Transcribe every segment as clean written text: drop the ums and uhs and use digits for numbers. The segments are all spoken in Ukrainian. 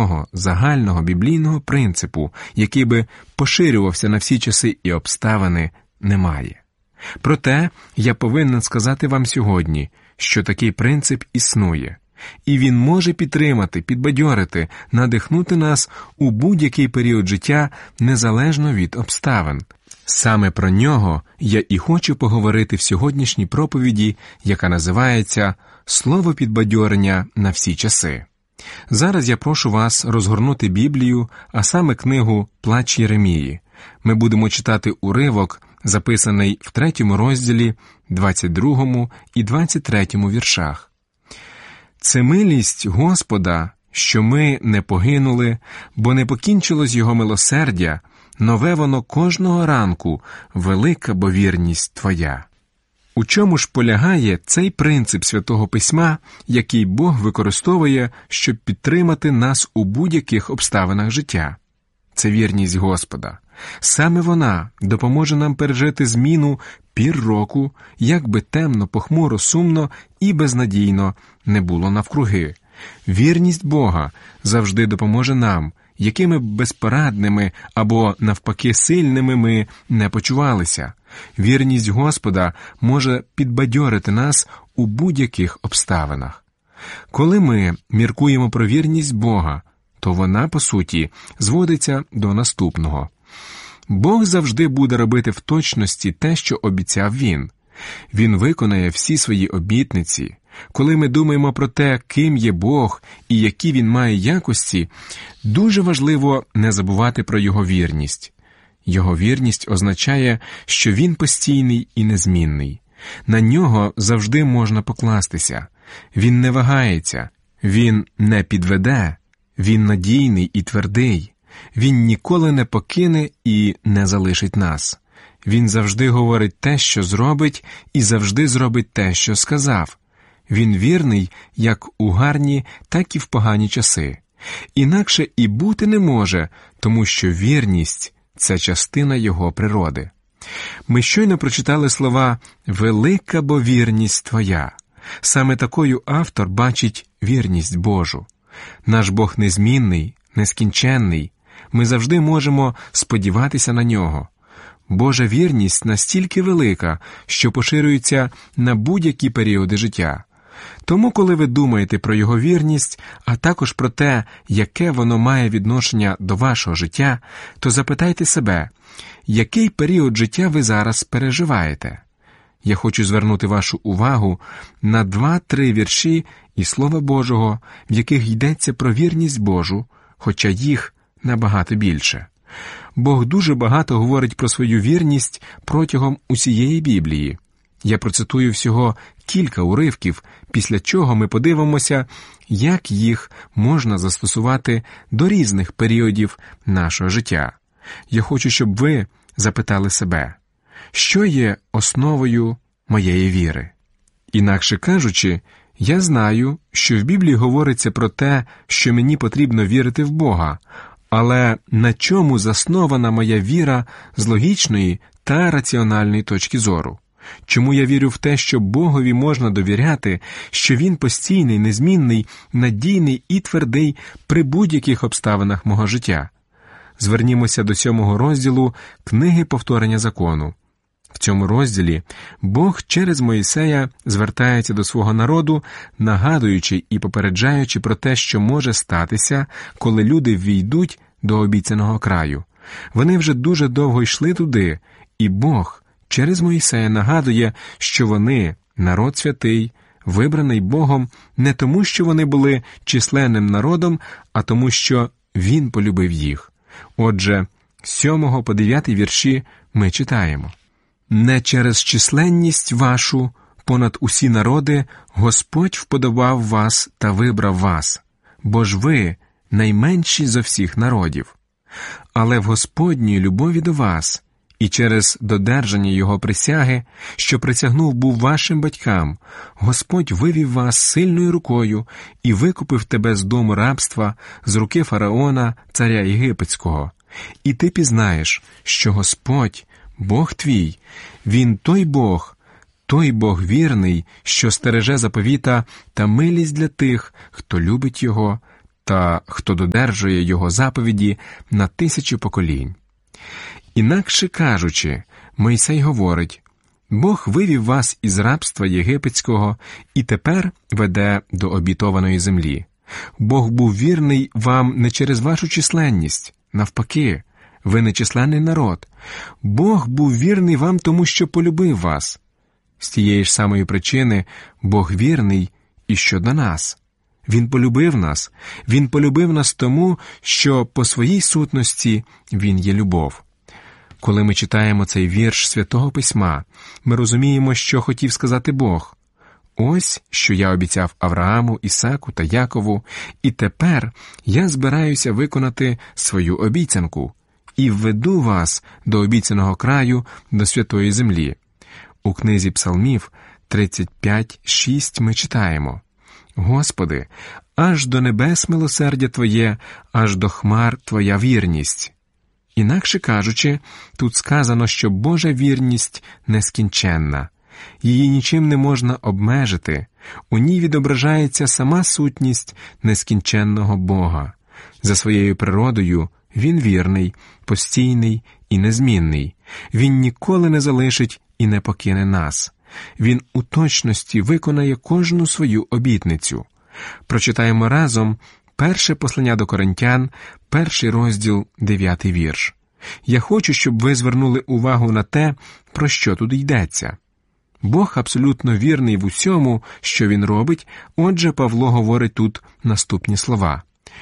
такого загального біблійного принципу, який би поширювався на всі часи і обставини, немає. Проте я повинен сказати вам сьогодні, що такий принцип існує, і він може підтримати, підбадьорити, надихнути нас у будь-який період життя, незалежно від обставин. Саме про нього я і хочу поговорити в сьогоднішній проповіді, яка називається «Слово підбадьорення на всі часи». Зараз я прошу вас розгорнути Біблію, а саме книгу «Плач Єремії». Ми будемо читати уривок, записаний в 3 розділі, 22 і 23 віршах. «Це милість Господа, що ми не погинули, бо не покінчилось Його милосердя, нове воно кожного ранку, велика бо вірність Твоя». У чому ж полягає цей принцип Святого Письма, який Бог використовує, щоб підтримати нас у будь-яких обставинах життя? Це вірність Господа. Саме вона допоможе нам пережити зміну пір року, як би темно, похмуро, сумно і безнадійно не було навкруги. Вірність Бога завжди допоможе нам, якими б безпорадними або, навпаки, сильними ми не почувалися. Вірність Господа може підбадьорити нас у будь-яких обставинах. Коли ми міркуємо про вірність Бога, то вона, по суті, зводиться до наступного. Бог завжди буде робити в точності те, що обіцяв Він. Він виконає всі свої обітниці. Коли ми думаємо про те, ким є Бог і які Він має якості, дуже важливо не забувати про Його вірність. Його вірність означає, що Він постійний і незмінний. На Нього завжди можна покластися. Він не вагається, Він не підведе, Він надійний і твердий. Він ніколи не покине і не залишить нас. Він завжди говорить те, що зробить, і завжди зробить те, що сказав. Він вірний як у гарні, так і в погані часи. Інакше і бути не може, тому що вірність – це частина Його природи. Ми щойно прочитали слова «велика бо вірність Твоя». Саме такою автор бачить вірність Божу. Наш Бог незмінний, нескінченний. Ми завжди можемо сподіватися на Нього. Божа вірність настільки велика, що поширюється на будь-які періоди життя. Тому, коли ви думаєте про Його вірність, а також про те, яке воно має відношення до вашого життя, то запитайте себе, який період життя ви зараз переживаєте? Я хочу звернути вашу увагу на 2-3 вірші із Слова Божого, в яких йдеться про вірність Божу, хоча їх набагато більше. Бог дуже багато говорить про свою вірність протягом усієї Біблії. Я процитую всього кілька уривків, після чого ми подивимося, як їх можна застосувати до різних періодів нашого життя. Я хочу, щоб ви запитали себе, що є основою моєї віри? Інакше кажучи, я знаю, що в Біблії говориться про те, що мені потрібно вірити в Бога, але на чому заснована моя віра з логічної та раціональної точки зору? Чому я вірю в те, що Богові можна довіряти, що Він постійний, незмінний, надійний і твердий при будь-яких обставинах мого життя? Звернімося до 7 розділу книги «Повторення закону». В цьому розділі Бог через Мойсея звертається до свого народу, нагадуючи і попереджаючи про те, що може статися, коли люди ввійдуть до обіцяного краю. Вони вже дуже довго йшли туди, і Бог через Мойсея нагадує, що вони – народ святий, вибраний Богом не тому, що вони були численним народом, а тому, що Він полюбив їх. Отже, з 7 по 9 вірші ми читаємо: «Не через численність вашу понад усі народи Господь вподобав вас та вибрав вас, бо ж ви найменші зо всіх народів. Але в Господній любові до вас і через додержання Його присяги, що присягнув був вашим батькам, Господь вивів вас сильною рукою і викупив тебе з дому рабства, з руки фараона, царя єгипетського. І ти пізнаєш, що Господь, Бог твій, Він той Бог вірний, що стереже заповіта та милість для тих, хто любить Його та хто додержує його заповіді на 1000 поколінь. Інакше кажучи, Мойсей говорить: Бог вивів вас із рабства єгипетського і тепер веде до обітованої землі. Бог був вірний вам не через вашу численність, навпаки, ви нечисленний народ. Бог був вірний вам тому, що полюбив вас. З тієї ж самої причини Бог вірний і щодо нас. Він полюбив нас тому, що по своїй сутності Він є любов. Коли ми читаємо цей вірш Святого Письма, ми розуміємо, що хотів сказати Бог. Ось, що я обіцяв Аврааму, Ісаку та Якову, і тепер я збираюся виконати свою обіцянку і введу вас до обіцяного краю, до святої землі. У книзі Псалмів 35:6 ми читаємо: «Господи, аж до небес милосердя Твоє, аж до хмар Твоя вірність». Інакше кажучи, тут сказано, що Божа вірність нескінченна. Її нічим не можна обмежити. У ній відображається сама сутність нескінченного Бога. За своєю природою Він вірний, постійний і незмінний. Він ніколи не залишить і не покине нас. Він у точності виконає кожну свою обітницю. Прочитаємо разом перше послання до Коринтян, 1 розділ, 9 вірш. Я хочу, щоб ви звернули увагу на те, про що тут йдеться. Бог абсолютно вірний в усьому, що Він робить, отже Павло говорить тут наступні слова.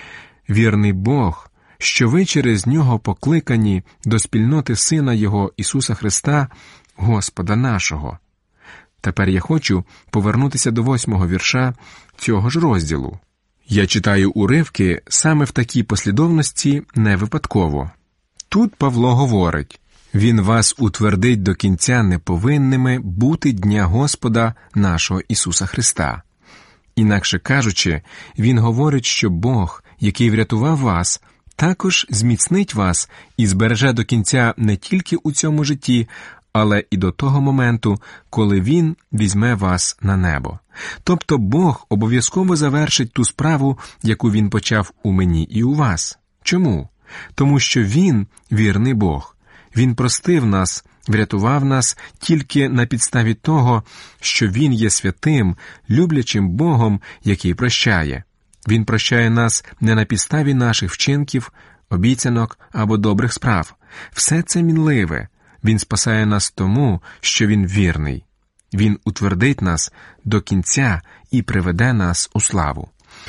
«Вірний Бог, що ви через Нього покликані до спільноти Сина Його Ісуса Христа, Господа нашого». Тепер я хочу повернутися до 8-го вірша цього ж розділу. Я читаю уривки саме в такій послідовності не випадково. Тут Павло говорить: «Він вас утвердить до кінця неповинними бути дня Господа нашого Ісуса Христа». Інакше кажучи, він говорить, що Бог, який врятував вас, також зміцнить вас і збереже до кінця не тільки у цьому житті, але і до того моменту, коли Він візьме вас на небо. Тобто Бог обов'язково завершить ту справу, яку Він почав у мені і у вас. Чому? Тому що Він вірний Бог. Він простив нас, врятував нас тільки на підставі того, що Він є святим, люблячим Богом, який прощає. Він прощає нас не на підставі наших вчинків, обіцянок або добрих справ. Все це мінливе. Він спасає нас тому, що Він вірний. Він утвердить нас до кінця і приведе нас у славу.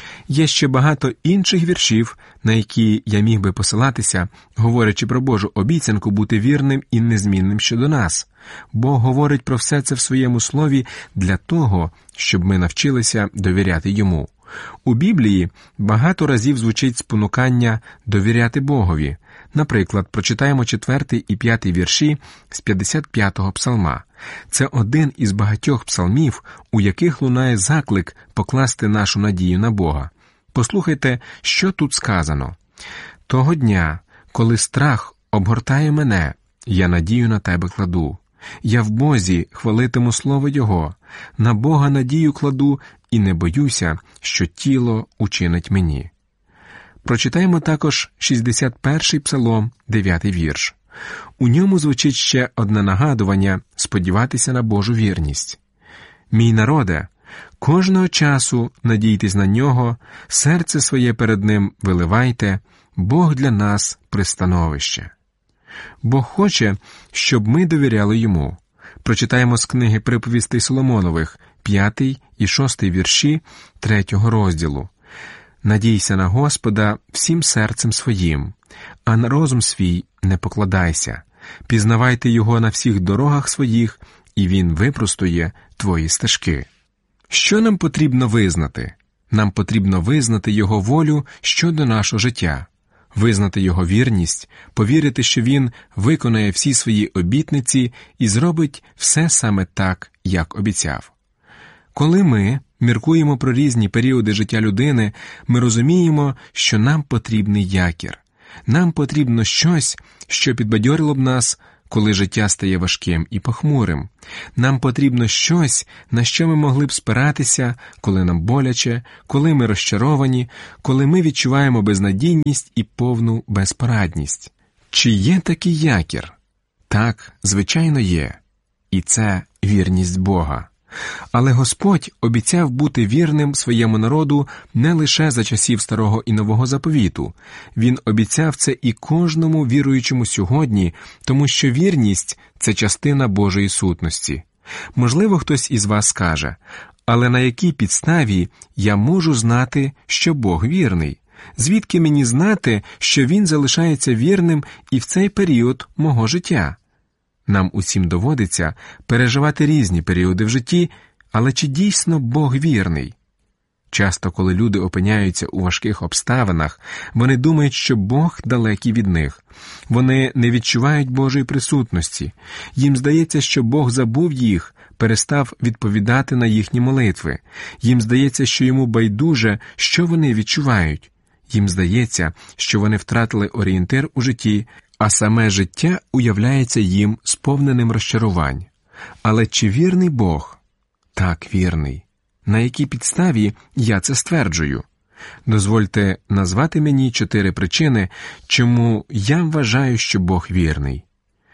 Є ще багато інших віршів, на які я міг би посилатися, говорячи про Божу обіцянку бути вірним і незмінним щодо нас. Бог говорить про все це в своєму слові для того, щоб ми навчилися довіряти Йому. У Біблії багато разів звучить спонукання довіряти Богові. Наприклад, прочитаємо 4 і 5 вірші з 55-го псалма. Це один із багатьох псалмів, у яких лунає заклик покласти нашу надію на Бога. Послухайте, що тут сказано. «Того дня, коли страх обгортає мене, я надію на Тебе кладу. Я в Бозі хвалитиму слово Його, на Бога надію кладу і не боюся, що тіло учинить мені». Прочитаємо також 61-й псалом, 9 вірш. У ньому звучить ще одне нагадування сподіватися на Божу вірність. «Мій народе, кожного часу надійтесь на Нього, серце своє перед Ним виливайте, Бог для нас пристановище». Бог хоче, щоб ми довіряли Йому. Прочитаємо з книги «Приповістей Соломонових», 5 і 6 вірші 3 розділу. «Надійся на Господа всім серцем своїм, а на розум свій не покладайся. Пізнавайте Його на всіх дорогах своїх, і Він випростує твої стежки». Що нам потрібно визнати? Нам потрібно визнати Його волю щодо нашого життя, визнати Його вірність, повірити, що Він виконає всі свої обітниці і зробить все саме так, як обіцяв. Коли ми міркуємо про різні періоди життя людини, ми розуміємо, що нам потрібний якір. Нам потрібно щось, що підбадьорило б нас, коли життя стає важким і похмурим. Нам потрібно щось, на що ми могли б спиратися, коли нам боляче, коли ми розчаровані, коли ми відчуваємо безнадійність і повну безпорадність. Чи є такий якір? Так, звичайно, є. І це вірність Бога. Але Господь обіцяв бути вірним своєму народу не лише за часів Старого і Нового Заповіту. Він обіцяв це і кожному віруючому сьогодні, тому що вірність – це частина Божої сутності. Можливо, хтось із вас скаже, але на якій підставі я можу знати, що Бог вірний? Звідки мені знати, що Він залишається вірним і в цей період мого життя? Нам усім доводиться переживати різні періоди в житті, але чи дійсно Бог вірний? Часто, коли люди опиняються у важких обставинах, вони думають, що Бог далекий від них. Вони не відчувають Божої присутності. Їм здається, що Бог забув їх, перестав відповідати на їхні молитви. Їм здається, що йому байдуже, що вони відчувають. Їм здається, що вони втратили орієнтир у житті, а саме життя уявляється їм сповненим розчарувань. Але чи вірний Бог? Так, вірний. На якій підставі я це стверджую? Дозвольте назвати мені 4 причини, чому я вважаю, що Бог вірний.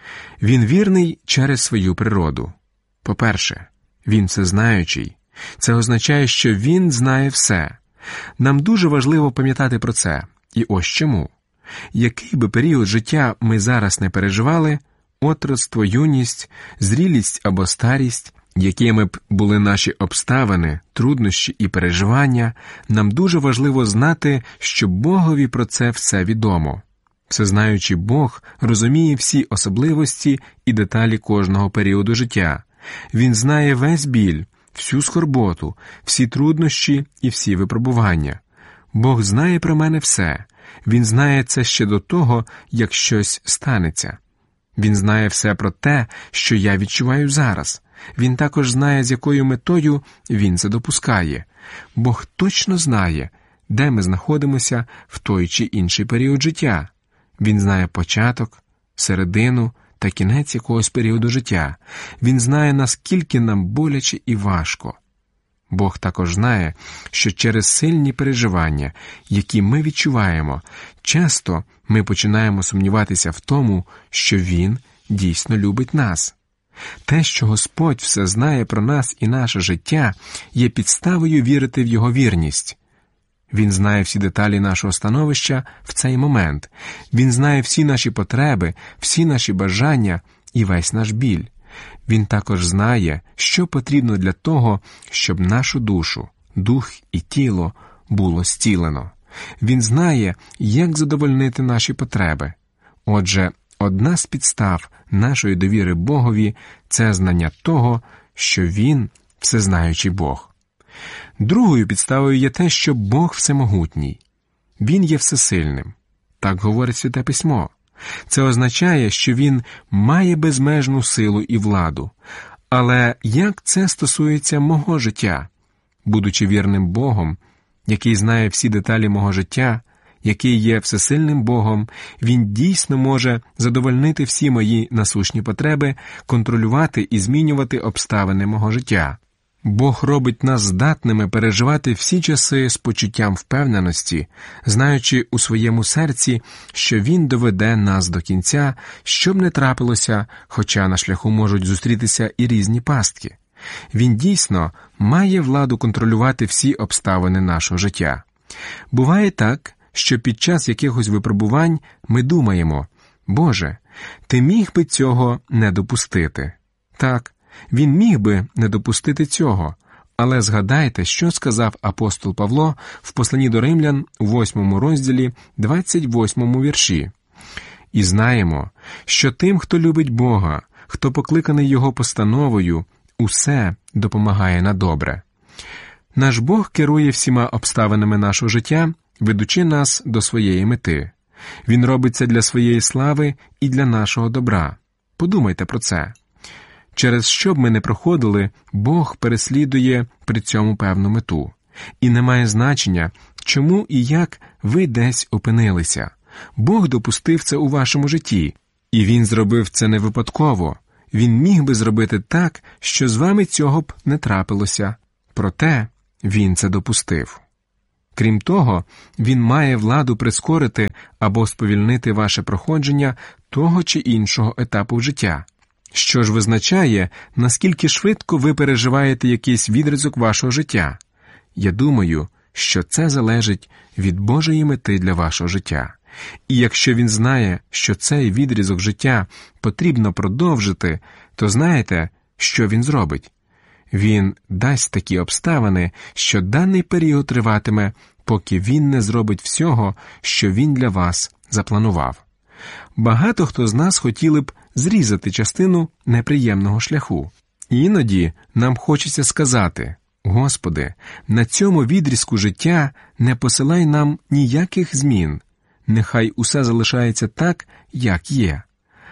Він вірний через свою природу. По-перше, Він всезнаючий. Це означає, що Він знає все. Нам дуже важливо пам'ятати про це. І ось чому. Який би період життя ми зараз не переживали, отрочство, юність, зрілість або старість, якими б були наші обставини, труднощі і переживання, нам дуже важливо знати, що Богові про це все відомо. Всезнаючий Бог розуміє всі особливості і деталі кожного періоду життя. Він знає весь біль, всю скорботу, всі труднощі і всі випробування. Бог знає про мене все. Він знає це ще до того, як щось станеться. Він знає все про те, що я відчуваю зараз. Він також знає, з якою метою Він це допускає. Бог точно знає, де ми знаходимося в той чи інший період життя. Він знає початок, середину та кінець якогось періоду життя. Він знає, наскільки нам боляче і важко. Бог також знає, що через сильні переживання, які ми відчуваємо, часто ми починаємо сумніватися в тому, що Він дійсно любить нас. Те, що Господь все знає про нас і наше життя, є підставою вірити в Його вірність. Він знає всі деталі нашого становища в цей момент. Він знає всі наші потреби, всі наші бажання і весь наш біль. Він також знає, що потрібно для того, щоб нашу душу, дух і тіло було зцілено. Він знає, як задовольнити наші потреби. Отже, одна з підстав нашої довіри Богові – це знання того, що Він – всезнаючий Бог. Другою підставою є те, що Бог всемогутній. Він є всесильним. Так говорить Святе Письмо. Це означає, що Він має безмежну силу і владу. Але як це стосується мого життя? Будучи вірним Богом, який знає всі деталі мого життя, який є всесильним Богом, Він дійсно може задовольнити всі мої насущні потреби, контролювати і змінювати обставини мого життя. Бог робить нас здатними переживати всі часи з почуттям впевненості, знаючи у своєму серці, що Він доведе нас до кінця, що б не трапилося, хоча на шляху можуть зустрітися і різні пастки. Він дійсно має владу контролювати всі обставини нашого життя. Буває так, що під час якихось випробувань ми думаємо: «Боже, Ти міг би цього не допустити». Так, Він міг би не допустити цього, але згадайте, що сказав апостол Павло в посланні до Римлян у 8 розділі, 28 вірші. «І знаємо, що тим, хто любить Бога, хто покликаний Його постановою, усе допомагає на добре». Наш Бог керує всіма обставинами нашого життя, ведучи нас до своєї мети. Він робить це для своєї слави і для нашого добра. Подумайте про це. Через що б ми не проходили, Бог переслідує при цьому певну мету. І не має значення, чому і як ви десь опинилися. Бог допустив це у вашому житті. І Він зробив це не випадково. Він міг би зробити так, що з вами цього б не трапилося. Проте Він це допустив. Крім того, Він має владу прискорити або сповільнити ваше проходження того чи іншого етапу життя, що ж визначає, наскільки швидко ви переживаєте якийсь відрізок вашого життя. Я думаю, що це залежить від Божої мети для вашого життя. І якщо Він знає, що цей відрізок життя потрібно продовжити, то знаєте, що Він зробить? Він дасть такі обставини, що даний період триватиме, поки Він не зробить всього, що Він для вас запланував. Багато хто з нас хотіли б зрізати частину неприємного шляху. Іноді нам хочеться сказати: «Господи, на цьому відрізку життя не посилай нам ніяких змін. Нехай усе залишається так, як є».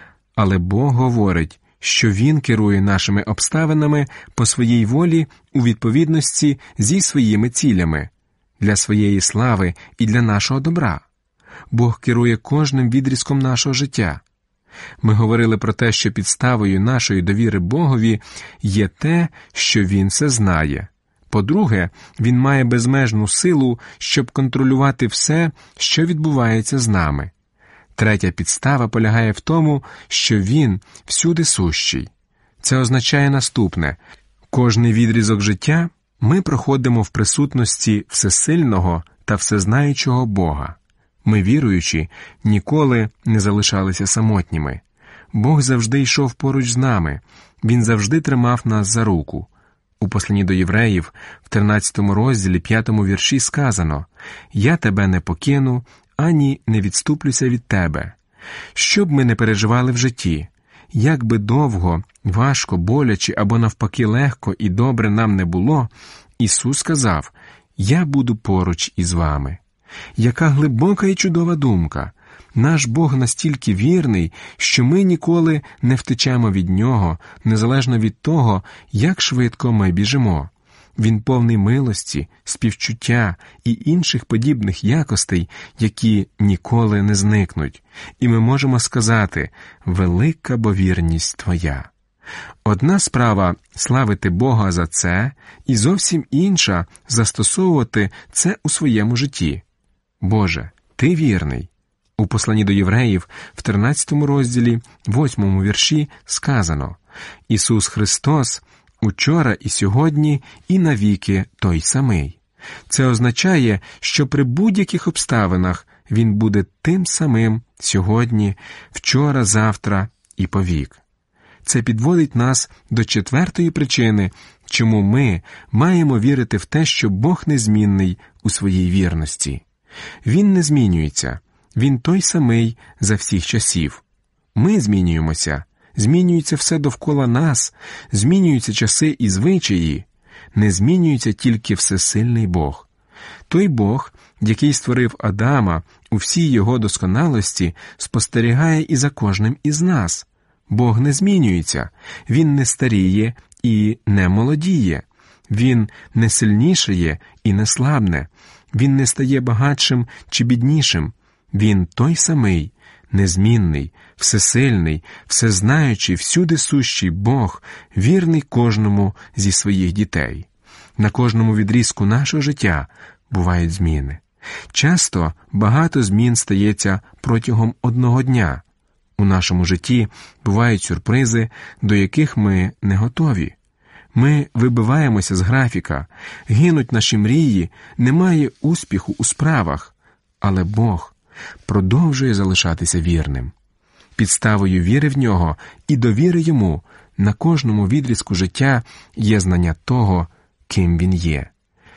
Але Бог говорить, що Він керує нашими обставинами по своїй волі у відповідності зі своїми цілями, для своєї слави і для нашого добра. Бог керує кожним відрізком нашого життя. Ми говорили про те, що підставою нашої довіри Богові є те, що Він все знає. По-друге, Він має безмежну силу, щоб контролювати все, що відбувається з нами. Третя підстава полягає в тому, що Він всюди сущий. Це означає наступне. Кожний відрізок життя ми проходимо в присутності всесильного та всезнаючого Бога. Ми, віруючі, ніколи не залишалися самотніми. Бог завжди йшов поруч з нами. Він завжди тримав нас за руку. У посланні до євреїв, в 13 розділі, 5 вірші сказано: «Я тебе не покину, ані не відступлюся від тебе». Що б ми не переживали в житті, як би довго, важко, боляче або навпаки легко і добре нам не було, Ісус сказав: «Я буду поруч із вами». Яка глибока і чудова думка! Наш Бог настільки вірний, що ми ніколи не втечемо від Нього, незалежно від того, як швидко ми біжимо. Він повний милості, співчуття і інших подібних якостей, які ніколи не зникнуть. І ми можемо сказати: «Велика бо вірність Твоя». Одна справа – славити Бога за це, і зовсім інша – застосовувати це у своєму житті. Боже, Ти вірний. У посланні до євреїв в 13 розділі, 8 вірші сказано: «Ісус Христос учора і сьогодні і навіки той самий». Це означає, що при будь-яких обставинах Він буде тим самим сьогодні, вчора, завтра і повік. Це підводить нас до четвертої причини, чому ми маємо вірити в те, що Бог незмінний у своїй вірності. Він не змінюється. Він той самий за всіх часів. Ми змінюємося. Змінюється все довкола нас, змінюються часи і звичаї. Не змінюється тільки всесильний Бог. Той Бог, який створив Адама у всій його досконалості, спостерігає і за кожним із нас. Бог не змінюється. Він не старіє і не молодіє. Він не сильнішає і не слабне. Він не стає багатшим чи біднішим. Він той самий, незмінний, всесильний, всезнаючий, всюди сущий Бог, вірний кожному зі своїх дітей. На кожному відрізку нашого життя бувають зміни. Часто багато змін стається протягом одного дня. У нашому житті бувають сюрпризи, до яких ми не готові. Ми вибиваємося з графіка, гинуть наші мрії, немає успіху у справах. Але Бог продовжує залишатися вірним. Підставою віри в Нього і довіри Йому на кожному відрізку життя є знання того, ким Він є.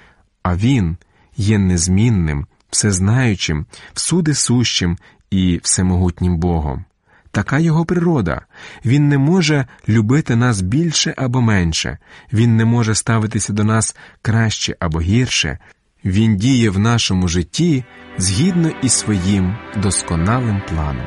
А Він є незмінним, всезнаючим, всюди сущим і всемогутнім Богом. Така Його природа. Він не може любити нас більше або менше. Він не може ставитися до нас краще або гірше. Він діє в нашому житті згідно із своїм досконалим планом.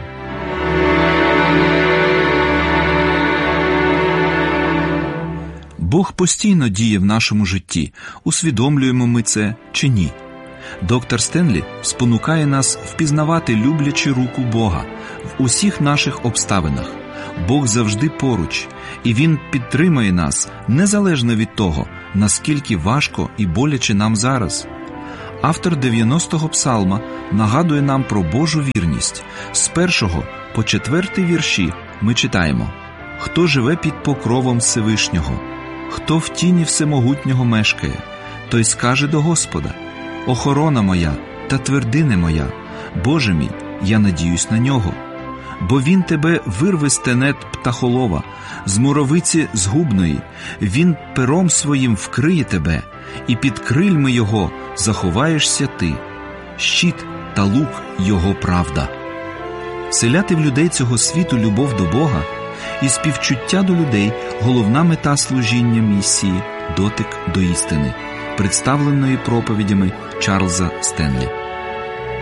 Бог постійно діє в нашому житті, усвідомлюємо ми це чи ні. Доктор Стенлі спонукає нас впізнавати люблячу руку Бога в усіх наших обставинах. Бог завжди поруч, і Він підтримує нас незалежно від того, наскільки важко і боляче нам зараз. Автор 90-го псалма нагадує нам про Божу вірність. З 1 по 4 вірші ми читаємо: «Хто живе під покровом Всевишнього, хто в тіні Всемогутнього мешкає, той скаже до Господа: охорона моя та твердине моя, Боже мій, я надіюсь на нього. Бо Він тебе вирве з тенет птахолова, з муровиці згубної, Він пером своїм вкриє тебе, і під крильми Його заховаєшся ти. Щит та лук Його правда». Вселяти в людей цього світу любов до Бога і співчуття до людей – головна мета служіння місії «Дотик до істини», представленої проповідями Чарльза Стенлі.